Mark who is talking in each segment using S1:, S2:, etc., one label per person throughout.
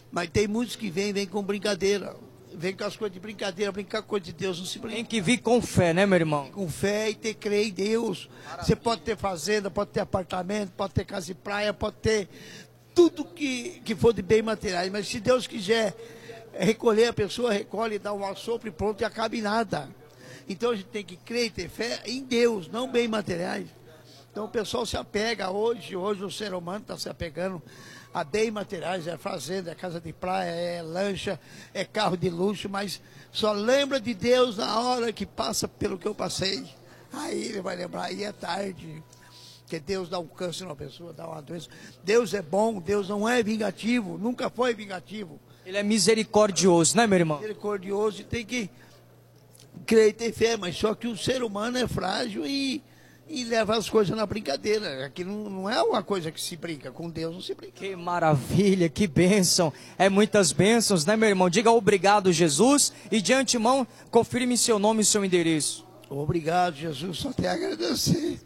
S1: Mas tem muitos que vêm com brincadeira. Vem com as coisas de brincadeira, brincar com coisa de Deus, não se brinca.
S2: Tem que vir com fé, né, meu irmão?
S1: Com fé e ter crer em Deus. Maravilha. Você pode ter fazenda, pode ter apartamento, pode ter casa de praia, pode ter tudo que for de bem materiais. Mas se Deus quiser recolher, a pessoa recolhe, dá um assopro e pronto, e acaba em nada. Então a gente tem que crer e ter fé em Deus, não bem materiais. Então o pessoal se apega hoje o ser humano está se apegando a bem materiais, é fazenda, é casa de praia, é lancha, é carro de luxo, mas só lembra de Deus na hora que passa pelo que eu passei. Aí ele vai lembrar, aí é tarde, porque Deus dá um câncer numa pessoa, dá uma doença. Deus é bom, Deus não é vingativo, nunca foi vingativo.
S2: Ele é misericordioso, né, meu irmão?
S1: Misericordioso e tem que crer e ter fé, mas só que o ser humano é frágil e leva as coisas na brincadeira. Aqui não é uma coisa que se brinca, com Deus não se brinca.
S2: Que maravilha, que bênção. É muitas bênçãos, né, meu irmão? Diga obrigado, Jesus, e de antemão, confirme seu nome e seu endereço.
S1: Obrigado, Jesus, só te agradecer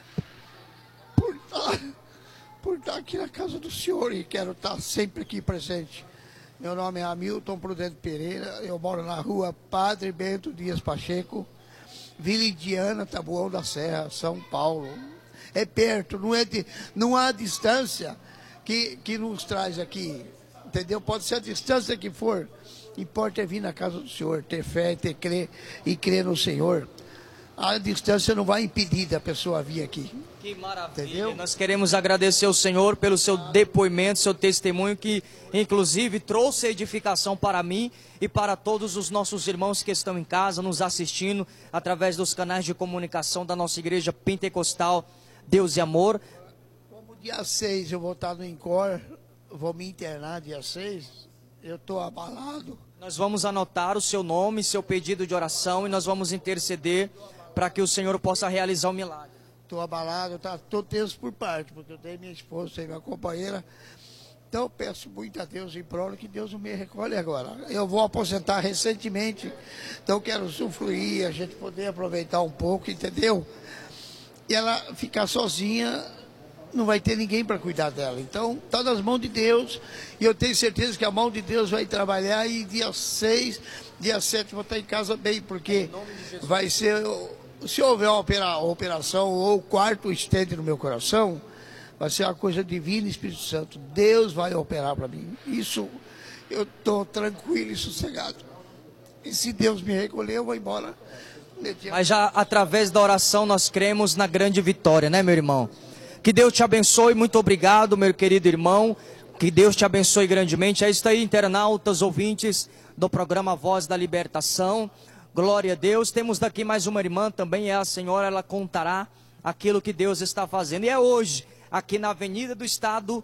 S1: por estar aqui na casa do Senhor e quero estar sempre aqui presente. Meu nome é Hamilton Prudente Pereira, eu moro na rua Padre Bento Dias Pacheco, Vila Indiana, Taboão da Serra, São Paulo. É perto, não há distância que nos traz aqui, entendeu? Pode ser a distância que for, importa é vir na casa do Senhor, ter fé, ter crer e crer no Senhor. A distância não vai impedir da pessoa vir aqui.
S2: Que maravilha.
S1: Entendeu?
S2: Nós queremos agradecer ao Senhor pelo seu depoimento, seu testemunho, que inclusive trouxe edificação para mim e para todos os nossos irmãos que estão em casa, nos assistindo através dos canais de comunicação da nossa igreja pentecostal Deus e Amor.
S1: Como dia 6 eu vou estar no INCOR, vou me internar dia 6, eu estou abalado.
S2: Nós vamos anotar o seu nome, seu pedido de oração e nós vamos interceder para que o Senhor possa realizar o milagre.
S1: Estou abalado, estou tenso por parte, porque eu tenho minha esposa, tenho minha companheira. Então eu peço muito a Deus em prol que Deus me recolhe agora. Eu vou aposentar recentemente, então quero usufruir, a gente poder aproveitar um pouco, entendeu? E ela ficar sozinha, não vai ter ninguém para cuidar dela. Então está nas mãos de Deus e eu tenho certeza que a mão de Deus vai trabalhar e dia 6, dia 7 vou estar em casa bem, porque vai ser... Se houver uma operação ou o quarto estende no meu coração, vai ser uma coisa divina, Espírito Santo. Deus vai operar para mim. Isso, eu estou tranquilo e sossegado. E se Deus me recolher, eu vou embora.
S2: Mas já através da oração nós cremos na grande vitória, né, meu irmão? Que Deus te abençoe, muito obrigado, meu querido irmão. Que Deus te abençoe grandemente. É isso aí, internautas, ouvintes do programa Voz da Libertação. Glória a Deus. Temos daqui mais uma irmã, também é a senhora, ela contará aquilo que Deus está fazendo. E é hoje, aqui na Avenida do Estado,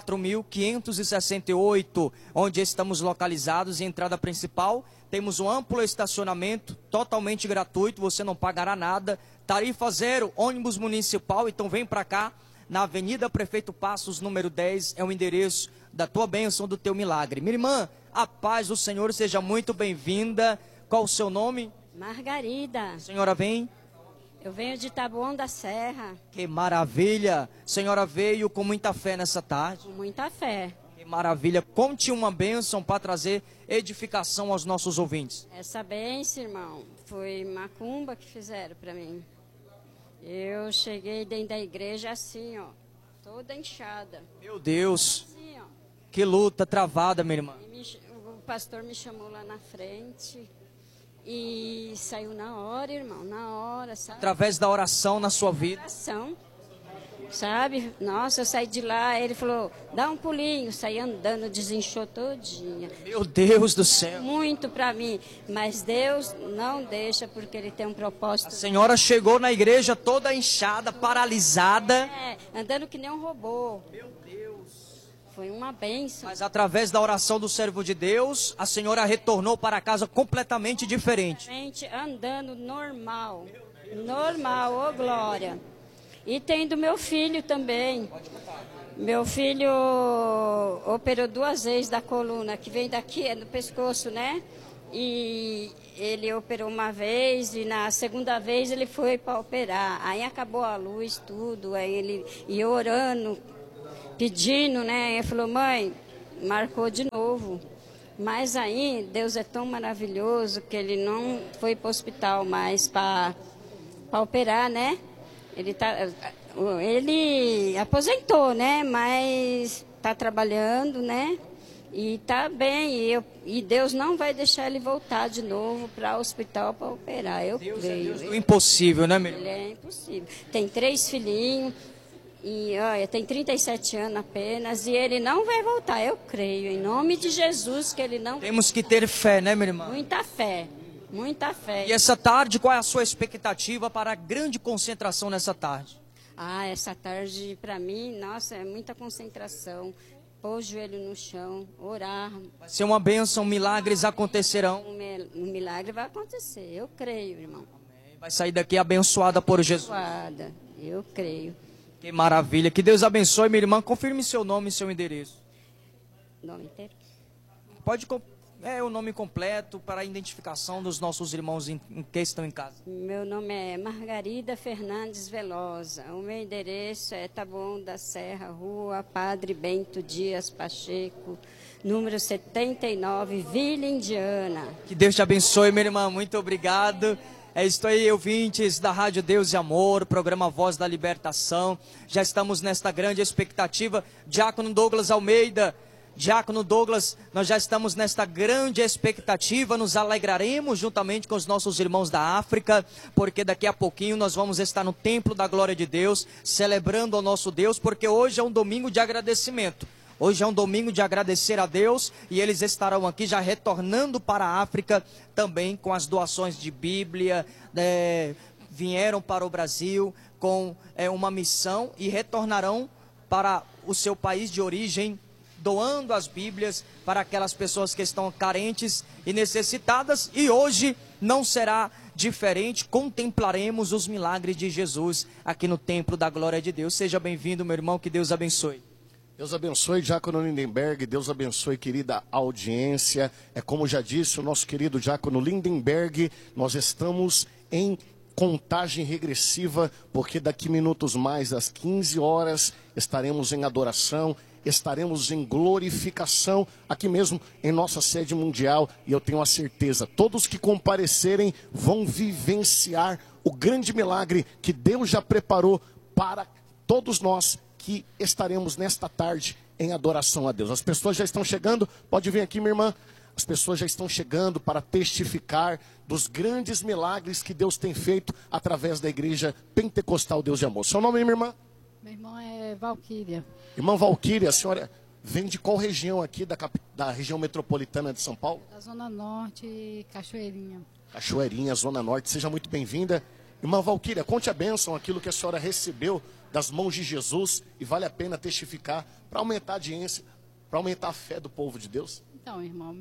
S2: 4.568, onde estamos localizados, em entrada principal. Temos um amplo estacionamento, totalmente gratuito, você não pagará nada. Tarifa zero, ônibus municipal, então vem para cá, na Avenida Prefeito Passos, número 10, é o endereço da tua bênção, do teu milagre. Minha irmã, a paz do Senhor, seja muito bem-vinda. Qual o seu nome?
S3: Margarida.
S2: A senhora vem?
S3: Eu venho de Taboão da Serra.
S2: Que maravilha. A senhora veio com muita fé nessa tarde.
S3: Com muita fé.
S2: Que maravilha. Conte uma bênção para trazer edificação aos nossos ouvintes.
S3: Essa bênção, irmão, foi macumba que fizeram para mim. Eu cheguei dentro da igreja assim, ó, toda inchada.
S2: Meu Deus.
S3: Assim, ó.
S2: Que luta travada, minha irmã.
S3: O pastor me chamou lá na frente. E saiu na hora, irmão, na hora, sabe?
S2: Através da oração na sua vida.
S3: Oração, sabe? Nossa, eu saí de lá, ele falou, dá um pulinho, saí andando, desinchou todinha.
S2: Meu Deus do céu.
S3: Muito pra mim, mas Deus não deixa, porque Ele tem um propósito.
S2: A senhora chegou na igreja toda inchada, paralisada.
S3: Andando que nem um robô. Meu Deus. Foi uma bênção.
S2: Mas através da oração do servo de Deus, a senhora retornou para casa completamente diferente.
S3: Andando normal. Normal, ô glória. E tem do meu filho também. Meu filho operou 2 vezes da coluna, que vem daqui, é no pescoço, né? E ele operou uma vez e na segunda vez ele foi para operar. Aí acabou a luz, tudo. Aí ele ia orando, pedindo, né? Ele falou, mãe, marcou de novo. novo. Mas aí, Deus é tão maravilhoso que ele não foi para o hospital mais para operar, né? Ele aposentou, né? Mas está trabalhando, né? E está bem. E Deus não vai deixar ele voltar de novo para o hospital para operar. Eu
S2: Deus
S3: creio.
S2: É Deus do impossível, né, meu?
S3: Ele é impossível. Tem 3 filhinhos. E olha, tem 37 anos apenas e ele não vai voltar, eu creio, em nome de Jesus que ele não...
S2: Temos que ter fé, né, minha irmã?
S3: Muita fé, muita fé.
S2: E essa tarde, qual é a sua expectativa para a grande concentração nessa tarde?
S3: Ah, essa tarde para mim, nossa, é muita concentração. Pôr o joelho no chão, orar.
S2: Vai ser uma bênção, milagres acontecerão.
S3: Um milagre vai acontecer, eu creio, irmão.
S2: Vai sair daqui abençoada por Jesus.
S3: Abençoada, eu creio.
S2: Que maravilha. Que Deus abençoe, minha irmã. Confirme seu nome e seu endereço.
S3: Nome inteiro?
S2: Pode o nome completo para a identificação dos nossos irmãos que estão em casa.
S3: Meu nome é Margarida Fernandes Velosa. O meu endereço é Taboão da Serra, Rua Padre Bento Dias Pacheco, número 79, Vila Indiana.
S2: Que Deus te abençoe, minha irmã. Muito obrigado. É isso aí, ouvintes da Rádio Deus e Amor, programa Voz da Libertação. Já estamos nesta grande expectativa. Diácono Douglas Almeida, Diácono Douglas, nós já estamos nesta grande expectativa. Nos alegraremos juntamente com os nossos irmãos da África, porque daqui a pouquinho nós vamos estar no Templo da Glória de Deus, celebrando ao nosso Deus, porque hoje é um domingo de agradecimento. Hoje é um domingo de agradecer a Deus e eles estarão aqui já retornando para a África também com as doações de Bíblia, vieram para o Brasil com uma missão e retornarão para o seu país de origem, doando as Bíblias para aquelas pessoas que estão carentes e necessitadas. E hoje não será diferente, contemplaremos os milagres de Jesus aqui no Templo da Glória de Deus. Seja bem-vindo, meu irmão, que Deus abençoe.
S4: Deus abençoe, Diácono Lindenberg, Deus abençoe, querida audiência. É como já disse o nosso querido Diácono Lindenberg, nós estamos em contagem regressiva, porque daqui minutos mais, às 15 horas, estaremos em adoração, estaremos em glorificação, aqui mesmo em nossa sede mundial, e eu tenho a certeza, todos que comparecerem vão vivenciar o grande milagre que Deus já preparou para todos nós, que estaremos nesta tarde em adoração a Deus. As pessoas já estão chegando, pode vir aqui, minha irmã. As pessoas já estão chegando para testificar dos grandes milagres que Deus tem feito através da Igreja Pentecostal Deus de Amor. Seu nome, minha irmã?
S5: Meu irmão é Valquíria.
S4: Irmã Valquíria, a senhora vem de qual região aqui, da região metropolitana de São Paulo?
S5: Da Zona Norte, Cachoeirinha.
S4: Cachoeirinha, Zona Norte, seja muito bem-vinda. Irmã Valquíria, conte a bênção, aquilo que a senhora recebeu das mãos de Jesus, e vale a pena testificar para aumentar a audiência, para aumentar a fé do povo de Deus.
S5: Então, irmão,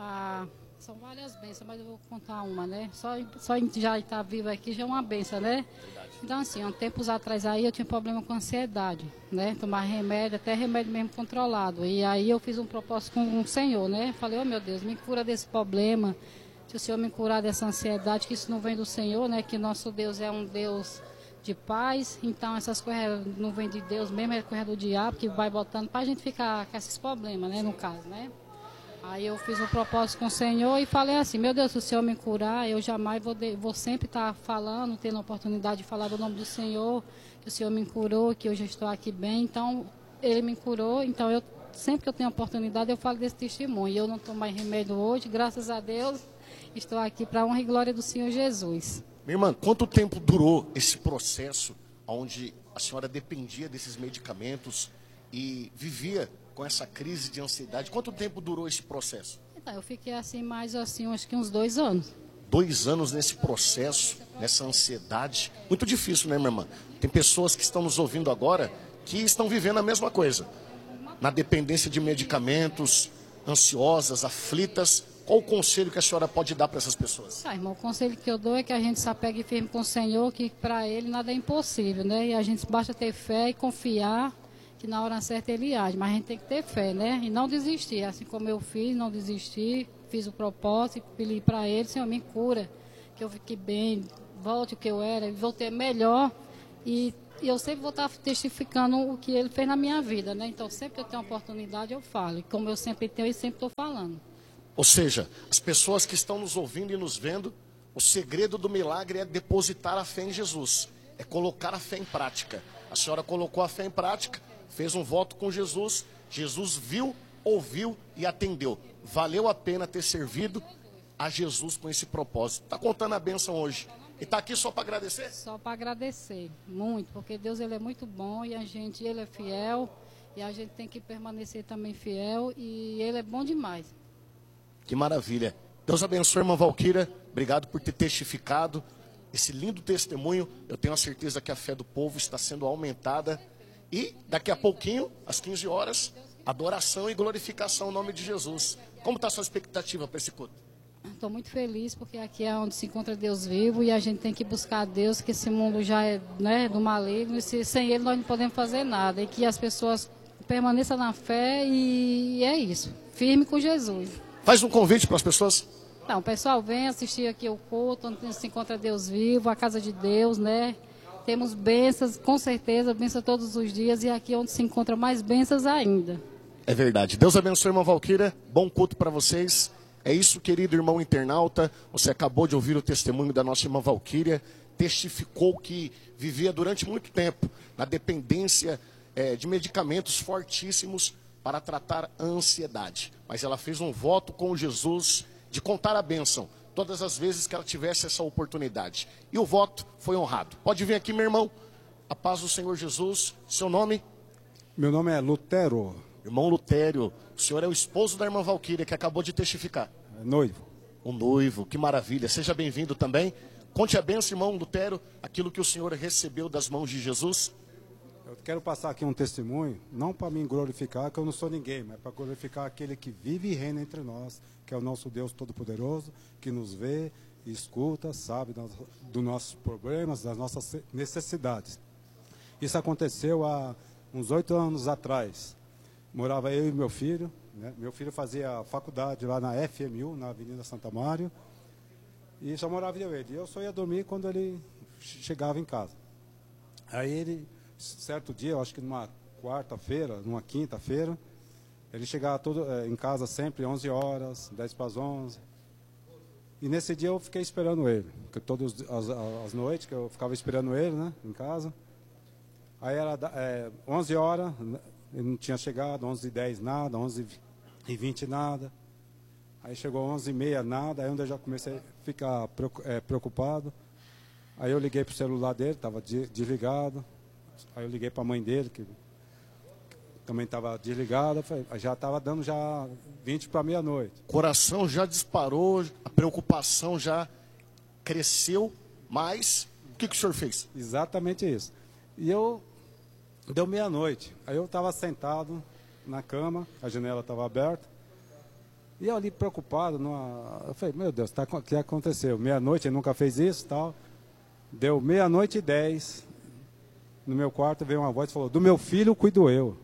S5: são várias bênçãos, mas eu vou contar uma, né? Só em já estar vivo aqui já é uma bênção, né? Então, assim, há tempos atrás aí eu tinha problema com ansiedade, né? Tomar remédio, até remédio mesmo controlado. E aí eu fiz um propósito com o Senhor, né? Falei, oh meu Deus, me cura desse problema. Se o Senhor me curar dessa ansiedade, que isso não vem do Senhor, né? Que nosso Deus é um Deus de paz, então essas coisas não vêm de Deus mesmo, é coisa do diabo que vai botando para a gente ficar com esses problemas, né, no caso, né. Aí eu fiz um propósito com o Senhor e falei assim, meu Deus, se o Senhor me curar, eu jamais vou sempre estar falando, tendo a oportunidade de falar do nome do Senhor, que o Senhor me curou, que eu já estou aqui bem, então Ele me curou, então sempre que eu tenho a oportunidade eu falo desse testemunho, eu não tomo mais remédio hoje, graças a Deus, estou aqui para a honra e glória do Senhor Jesus.
S4: Minha irmã, quanto tempo durou esse processo onde a senhora dependia desses medicamentos e vivia com essa crise de ansiedade? Quanto tempo durou esse processo?
S5: Então, eu fiquei assim, mais assim, acho que uns 2 anos.
S4: 2 anos nesse processo, nessa ansiedade. Muito difícil, né, minha irmã? Tem pessoas que estão nos ouvindo agora que estão vivendo a mesma coisa. Na dependência de medicamentos, ansiosas, aflitas. Qual o conselho que a senhora pode dar para essas pessoas?
S5: Irmão, o conselho que eu dou é que a gente se apegue firme com o Senhor, que para Ele nada é impossível, né? E a gente basta ter fé e confiar que na hora certa Ele age. Mas a gente tem que ter fé, né? E não desistir, assim como eu fiz, não desisti, fiz o propósito, pedi para Ele, Senhor, me cura, que eu fique bem, volte o que eu era, voltei melhor. E E eu sempre vou estar testificando o que ele fez na minha vida, né? Então, sempre que eu tenho oportunidade, eu falo. E como eu sempre tenho, eu sempre estou falando.
S4: Ou seja, as pessoas que estão nos ouvindo e nos vendo, o segredo do milagre é depositar a fé em Jesus. É colocar a fé em prática. A senhora colocou a fé em prática, fez um voto com Jesus. Jesus viu, ouviu e atendeu. Valeu a pena ter servido a Jesus com esse propósito. Está contando a bênção hoje. E está aqui só para agradecer?
S5: Só para agradecer, muito, porque Deus ele é muito bom e a gente, ele é fiel. E a gente tem que permanecer também fiel e ele é bom demais.
S4: Que maravilha. Deus abençoe, irmã Valquíria. Obrigado por ter testificado esse lindo testemunho. Eu tenho a certeza que a fé do povo está sendo aumentada. E daqui a pouquinho, às 15 horas, adoração e glorificação no nome de Jesus. Como está a sua expectativa para esse culto?
S5: Estou muito feliz porque aqui é onde se encontra Deus vivo e a gente tem que buscar a Deus, que esse mundo já é, né, do maligno e sem ele nós não podemos fazer nada. E que as pessoas permaneçam na fé e é isso, firme com Jesus.
S4: Faz um convite para as pessoas.
S5: Então, pessoal, vem assistir aqui o culto, onde se encontra Deus vivo, a casa de Deus, né? Temos bênçãos, com certeza, bênçãos todos os dias e aqui é onde se encontra mais bênçãos ainda.
S4: É verdade. Deus abençoe, irmã Valquíria. Bom culto para vocês. É isso, querido irmão internauta. Você acabou de ouvir o testemunho da nossa irmã Valquíria. Testificou que vivia durante muito tempo na dependência de medicamentos fortíssimos para tratar a ansiedade. Mas ela fez um voto com Jesus de contar a bênção todas as vezes que ela tivesse essa oportunidade. E o voto foi honrado. Pode vir aqui, meu irmão. A paz do Senhor Jesus. Seu nome?
S6: Meu nome é Lutero.
S4: Irmão Lutério, o senhor é o esposo da irmã Valquíria, que acabou de testificar.
S6: É noivo.
S4: O noivo, que maravilha. Seja bem-vindo também. Conte a bênção, irmão Lutério, aquilo que o senhor recebeu das mãos de Jesus.
S6: Eu quero passar aqui um testemunho, não para me glorificar, que eu não sou ninguém, mas para glorificar aquele que vive e reina entre nós, que é o nosso Deus Todo-Poderoso, que nos vê e escuta, sabe dos nossos problemas, das nossas necessidades. Isso aconteceu há uns 8 anos atrás. Morava eu e meu filho, né? Meu filho fazia faculdade lá na FMU, na Avenida Santa Mário, e só morava eu e ele. Eu só ia dormir quando ele chegava em casa. Aí ele, certo dia, eu acho que numa quarta-feira, numa quinta-feira, ele chegava em casa sempre 11 horas, 10 para as 11. E nesse dia eu fiquei esperando ele, porque todas as noites que eu ficava esperando ele, né, em casa. Aí era 11 horas, ele não tinha chegado, 11h10 nada, 11h20 nada. Aí chegou 11h30 nada, aí onde eu já comecei a ficar preocupado. Aí eu liguei para o celular dele, estava desligado. Aí eu liguei para a mãe dele, que também estava desligada. Já estava dando já 20 para meia-noite.
S4: O coração já disparou, a preocupação já cresceu, mas o que o senhor fez?
S6: Exatamente isso. E deu meia-noite. Aí eu estava sentado na cama, a janela estava aberta. E eu ali preocupado, eu falei, meu Deus, o que aconteceu? Meia-noite, ele nunca fez isso e tal. Deu 00:10. No meu quarto veio uma voz e falou, do meu filho cuido eu.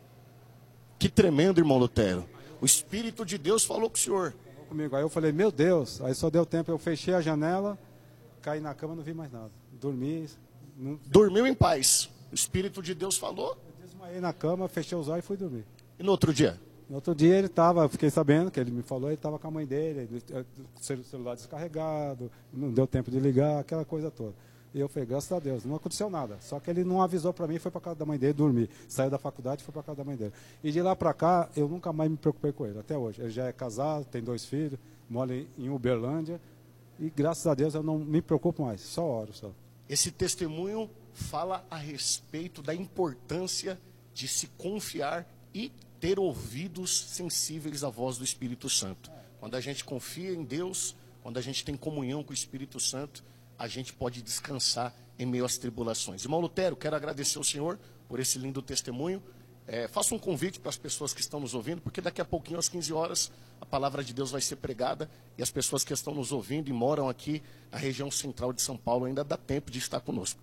S4: Que tremendo, irmão Lutero. O Espírito de Deus falou com o senhor.
S6: Falou comigo. Aí eu falei, meu Deus. Aí só deu tempo, eu fechei a janela, caí na cama, não vi mais nada. Dormi.
S4: Dormiu em paz. O Espírito de Deus falou.
S6: Eu desmaiei na cama, fechei os olhos e fui dormir.
S4: E no outro dia?
S6: No outro dia ele estava, fiquei sabendo que ele me falou, ele estava com a mãe dele, o celular descarregado, não deu tempo de ligar, aquela coisa toda. E eu falei, graças a Deus, não aconteceu nada. Só que ele não avisou para mim, foi para casa da mãe dele dormir. Saiu da faculdade e foi para casa da mãe dele. E de lá para cá, eu nunca mais me preocupei com ele, até hoje. Ele já é casado, tem 2 filhos, mora em Uberlândia. E graças a Deus eu não me preocupo mais, só oro só.
S4: Esse testemunho fala a respeito da importância de se confiar e ter ouvidos sensíveis à voz do Espírito Santo. Quando a gente confia em Deus, quando a gente tem comunhão com o Espírito Santo, a gente pode descansar em meio às tribulações. Irmão Lutero, quero agradecer ao senhor por esse lindo testemunho. Faça um convite para as pessoas que estão nos ouvindo, porque daqui a pouquinho, às 15 horas, a palavra de Deus vai ser pregada e as pessoas que estão nos ouvindo e moram aqui na região central de São Paulo ainda dá tempo de estar conosco.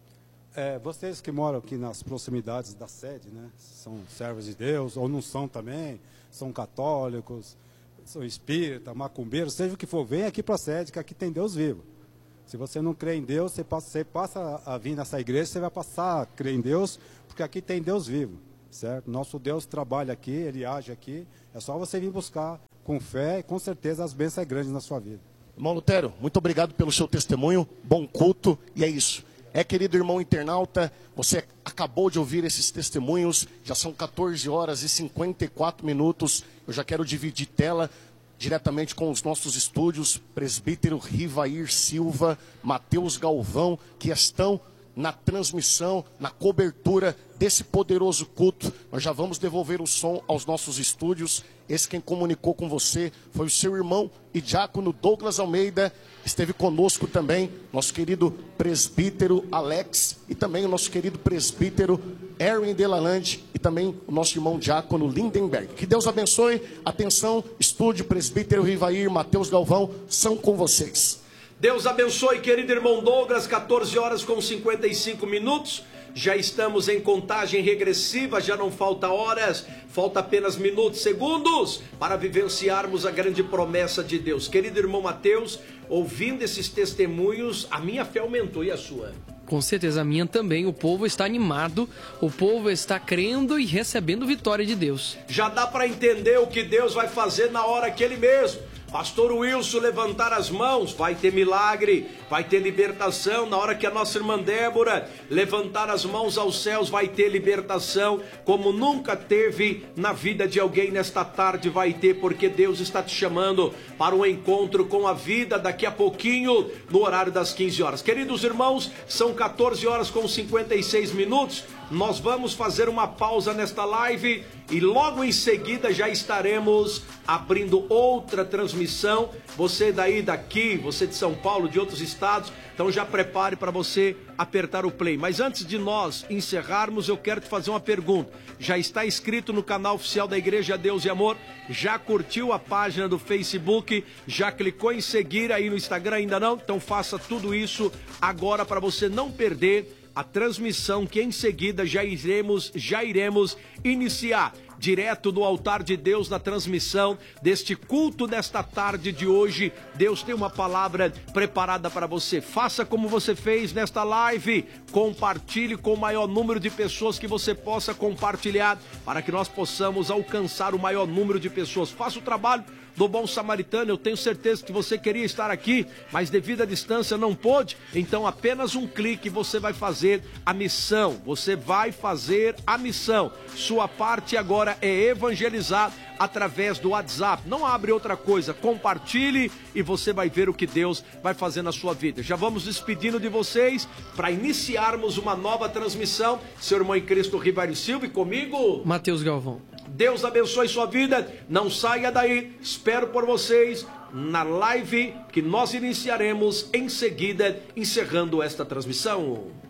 S6: Vocês que moram aqui nas proximidades da sede, né, são servos de Deus, ou não são também, são católicos, são espíritas, macumbeiros, seja o que for, vem aqui para a sede, que aqui tem Deus vivo. Se você não crê em Deus, você passa a vir nessa igreja, você vai passar a crer em Deus, porque aqui tem Deus vivo, certo? Nosso Deus trabalha aqui, Ele age aqui, é só você vir buscar com fé e com certeza as bênçãos são grandes na sua vida.
S4: Irmão Lutero, muito obrigado pelo seu testemunho, bom culto, e é isso. Querido irmão internauta, você acabou de ouvir esses testemunhos, já são 14 horas e 54 minutos, eu já quero dividir tela diretamente com os nossos estúdios, presbítero Rivair Silva, Mateus Galvão, que estão na transmissão, na cobertura desse poderoso culto. Nós já vamos devolver o som aos nossos estúdios. Esse quem comunicou com você foi o seu irmão e diácono Douglas Almeida. Esteve conosco também nosso querido presbítero Alex e também o nosso querido presbítero Erwin Delalande e também o nosso irmão diácono Lindenberg. Que Deus abençoe. Atenção, estúdio, presbítero Rivair, Mateus Galvão, são com vocês.
S7: Deus abençoe, querido irmão Douglas, 14 horas com 55 minutos. Já estamos em contagem regressiva, já não falta horas, falta apenas minutos, segundos, para vivenciarmos a grande promessa de Deus. Querido irmão Mateus, ouvindo esses testemunhos, a minha fé aumentou e a sua?
S8: Com certeza a minha também. O povo está animado, o povo está crendo e recebendo vitória de Deus.
S7: Já dá para entender o que Deus vai fazer na hora que Ele mesmo. Pastor Wilson levantar as mãos, vai ter milagre, vai ter libertação. Na hora que a nossa irmã Débora levantar as mãos aos céus, vai ter libertação, como nunca teve na vida de alguém nesta tarde, vai ter, porque Deus está te chamando para um encontro com a vida daqui a pouquinho, no horário das 15 horas. Queridos irmãos, são 14 horas com 56 minutos. Nós vamos fazer uma pausa nesta live e logo em seguida já estaremos abrindo outra transmissão. Você daqui, você de São Paulo, de outros estados, então já prepare para você apertar o play. Mas antes de nós encerrarmos, eu quero te fazer uma pergunta. Já está inscrito no canal oficial da Igreja Deus e Amor? Já curtiu a página do Facebook? Já clicou em seguir aí no Instagram? Ainda não? Então faça tudo isso agora para você não perder a transmissão que em seguida já iremos iniciar direto do altar de Deus na transmissão deste culto desta tarde de hoje. Deus tem uma palavra preparada para você. Faça como você fez nesta live, compartilhe com o maior número de pessoas que você possa compartilhar, para que nós possamos alcançar o maior número de pessoas. Faça o trabalho do bom samaritano. Eu tenho certeza que você queria estar aqui, mas devido à distância não pôde. Então apenas um clique você vai fazer a missão. Você vai fazer a missão. Sua parte agora é evangelizar através do WhatsApp. Não abre outra coisa. Compartilhe e você vai ver o que Deus vai fazer na sua vida. Já vamos despedindo de vocês para iniciarmos uma nova transmissão. Seu irmão em Cristo Rivair Silva e comigo,
S8: Mateus Galvão.
S7: Deus abençoe sua vida, não saia daí, espero por vocês na live que nós iniciaremos em seguida, encerrando esta transmissão.